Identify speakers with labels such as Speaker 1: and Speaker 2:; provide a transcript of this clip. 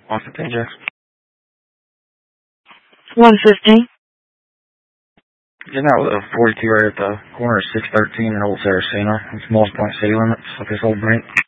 Speaker 1: 115, Jax.
Speaker 2: 115.
Speaker 1: Getting out with a 42 right at the corner of 613 and Old Saraceno. It's Moss Point city limits, like this old brink.